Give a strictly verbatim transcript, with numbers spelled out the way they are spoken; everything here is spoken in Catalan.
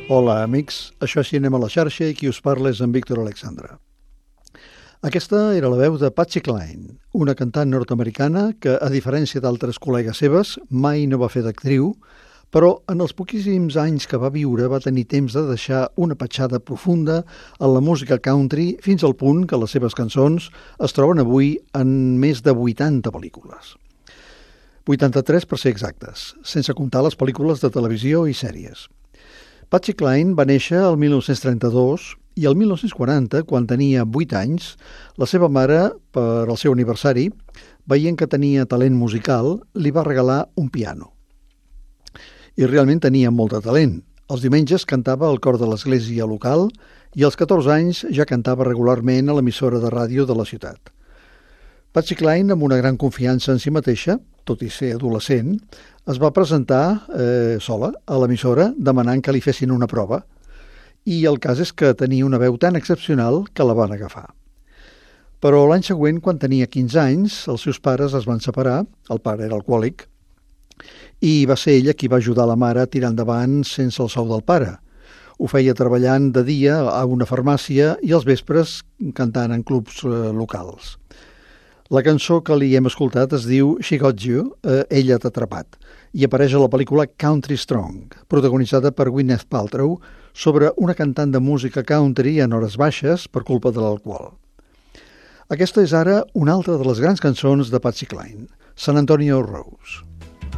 Hola, amics. Això és Cinema a la xarxa i qui us parla és en Víctor Alexandre. Aquesta era la veu de Patsy Cline, una cantant nord-americana que, a diferència d'altres col·legues seves, mai no va fer d'actriu, però en els poquíssims anys que va viure va tenir temps de deixar una petjada profunda en la música country fins al punt que les seves cançons es troben avui en més de vuitanta pel·lícules. vuitanta-tres per ser exactes, sense comptar les pel·lícules de televisió i sèries. Patsy Cline va néixer el mil nou-cents trenta-dos i el mil nou-cents quaranta, quan tenia vuit anys, la seva mare, per al seu aniversari, veient que tenia talent musical, li va regalar un piano. I realment tenia molt de talent. Els diumenges cantava al cor de l'església local i als catorze anys ja cantava regularment a l'emissora de ràdio de la ciutat. Patsy Cline, amb una gran confiança en si mateixa, tot i ser adolescent, es va presentar eh, sola a l'emissora demanant que li fessin una prova i el cas és que tenia una veu tan excepcional que la van agafar. Però l'any següent, quan tenia quinze anys, els seus pares es van separar, el pare era alcohòlic, i va ser ella qui va ajudar la mare a tirar endavant sense el sou del pare. Ho feia treballant de dia a una farmàcia i als vespres cantant en clubs eh, locals. La cançó que li hem escoltat es diu She Got You, eh, Ella t'ha atrapat, i apareix a la pel·lícula Country Strong, protagonitzada per Gwyneth Paltrow, sobre una cantant de música country en hores baixes per culpa de l'alcohol. Aquesta és ara una altra de les grans cançons de Patsy Cline, San Antonio Rose.